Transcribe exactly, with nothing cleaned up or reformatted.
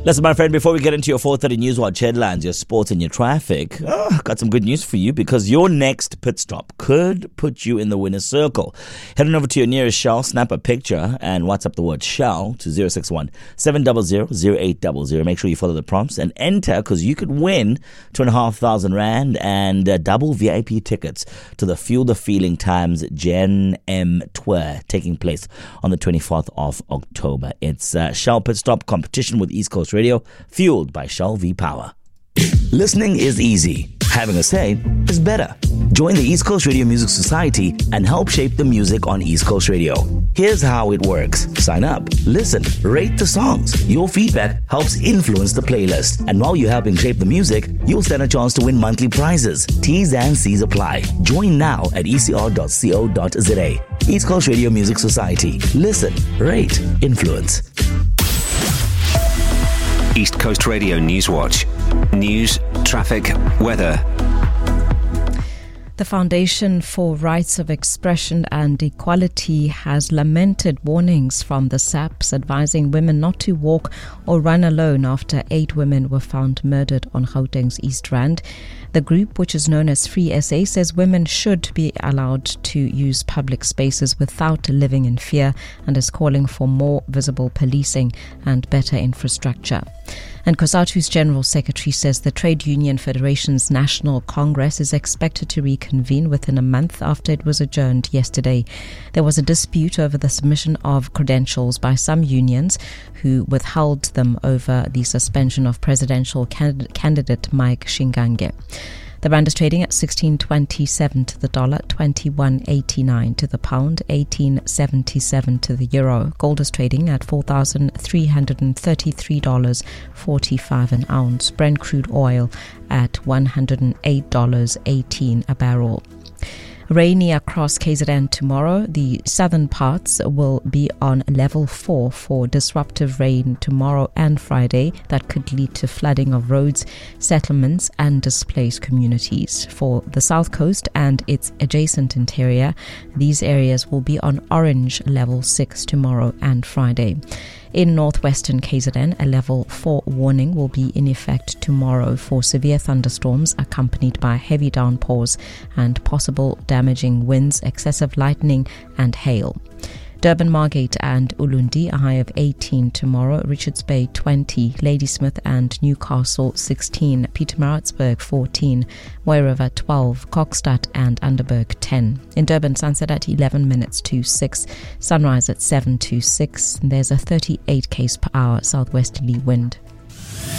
Listen, my friend, before we get into your four thirty News Watch headlines, your sports and your traffic, oh, I've got some good news for you because your next pit stop could put you in the winner's circle. Head on over to your nearest Shell, snap a picture, and WhatsApp the word Shell to zero six one, seven zero zero, zero eight zero zero. Make sure you follow the prompts and enter because you could win two and a half thousand rand and uh, double V I P tickets to the Fuel the Feeling Times Gen M Tour taking place on the twenty-fourth of October. It's uh, Shell Pit Stop competition with East Coast Radio, fueled by Shell V-Power. Listening is easy. Having a say is better. Join the East Coast Radio Music Society and help shape the music on East Coast Radio. Here's how it works. Sign up, listen, rate the songs. Your feedback helps influence the playlist. And while you're helping shape the music, you'll stand a chance to win monthly prizes. T's and C's apply. Join now at e c r dot co dot z a. East Coast Radio Music Society. Listen, rate, influence. East Coast Radio News Watch. News, traffic, weather. The Foundation for Rights of Expression and Equality has lamented warnings from the S A Ps advising women not to walk or run alone after eight women were found murdered on Gauteng's East Rand. The group, which is known as Free S A, says women should be allowed to use public spaces without living in fear and is calling for more visible policing and better infrastructure. And COSATU's General Secretary says the Trade Union Federation's National Congress is expected to reconvene within a month after it was adjourned yesterday. There was a dispute over the submission of credentials by some unions who withheld them over the suspension of presidential candid- candidate Mike Shingange. The rand is trading at sixteen twenty-seven to the dollar, twenty-one eighty-nine to the pound, eighteen seventy-seven to the euro. Gold is trading at four thousand three hundred thirty-three dollars and forty-five cents an ounce. Brent crude oil at one hundred eight dollars and eighteen cents a barrel. Rainy across K Z N tomorrow. The southern parts will be on level four for disruptive rain tomorrow and Friday that could lead to flooding of roads, settlements and displaced communities. For the south coast and its adjacent interior, these areas will be on orange level six tomorrow and Friday. In northwestern K Z N, a level four warning will be in effect tomorrow for severe thunderstorms accompanied by heavy downpours and possible damaging winds, excessive lightning and hail. Durban, Margate and Ulundi, a high of eighteen tomorrow. Richards Bay twenty, Ladysmith and Newcastle sixteen, Pietermaritzburg fourteen, Moy River twelve, Kokstad and Underberg ten. In Durban, sunset at eleven minutes to six, sunrise at seven to six. There's a thirty-eight k's per hour southwesterly wind.